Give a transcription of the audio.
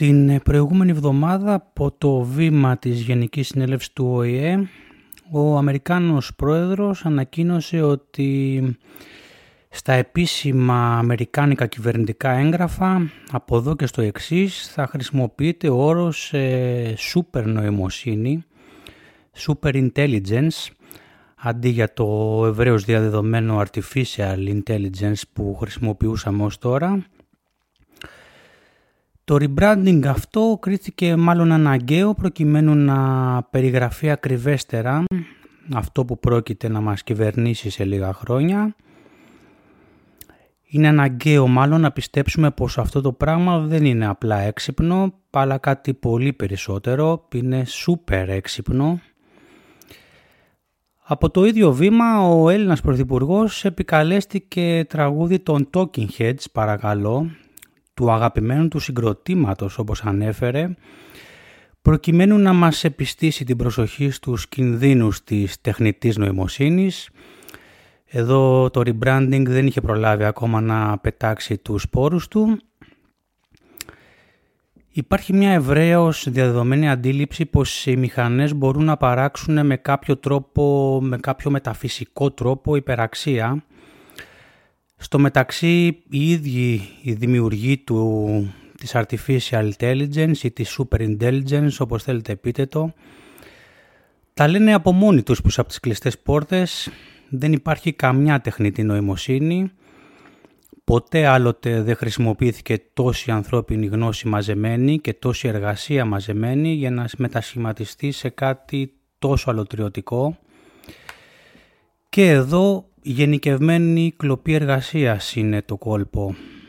Την προηγούμενη εβδομάδα από το βήμα της Γενικής Συνέλευσης του ΟΗΕ, ο Αμερικάνος πρόεδρος ανακοίνωσε ότι στα επίσημα αμερικάνικα κυβερνητικά έγγραφα από εδώ και στο εξής θα χρησιμοποιείται ο όρος super νοημοσύνη, super intelligence, αντί για το ευρέως διαδεδομένο artificial intelligence που χρησιμοποιούσαμε ως τώρα. Το rebranding αυτό κρίθηκε μάλλον αναγκαίο προκειμένου να περιγραφεί ακριβέστερα αυτό που πρόκειται να μας κυβερνήσει σε λίγα χρόνια. Είναι αναγκαίο μάλλον να πιστέψουμε πως αυτό το πράγμα δεν είναι απλά έξυπνο, αλλά κάτι πολύ περισσότερο, είναι super έξυπνο. Από το ίδιο βήμα ο Έλληνας Πρωθυπουργός επικαλέστηκε τραγούδι των Talking Heads, παρακαλώ, του αγαπημένου του συγκροτήματος όπως ανέφερε, προκειμένου να μας επιστήσει την προσοχή στους κινδύνους της τεχνητής νοημοσύνης. Εδώ το rebranding δεν είχε προλάβει ακόμα να πετάξει τους σπόρους του. Υπάρχει μια ευρέως διαδεδομένη αντίληψη πως οι μηχανές μπορούν να παράξουν με κάποιο τρόπο, με κάποιο μεταφυσικό τρόπο υπεραξία. Στο μεταξύ οι ίδιοι οι δημιουργοί της Artificial Intelligence ή της Super Intelligence, όπως θέλετε πείτε το, τα λένε από μόνοι τους πίσω από τις κλειστές πόρτες. Δεν υπάρχει καμιά τεχνητή νοημοσύνη. Ποτέ άλλοτε δεν χρησιμοποιήθηκε τόση ανθρώπινη γνώση μαζεμένη και τόση εργασία μαζεμένη για να μετασχηματιστεί σε κάτι τόσο αλωτριωτικό. Και εδώ γενικευμένη κλοπή εργασίας είναι το κόλπο.